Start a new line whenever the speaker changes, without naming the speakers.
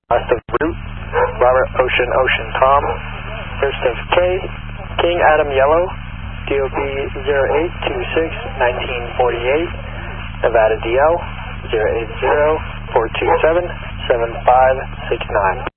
Last of Root, Robert Ocean Ocean Tom. First of K, King Adam Yellow, DOB 0826-1948, Nevada DL 080-427-7569.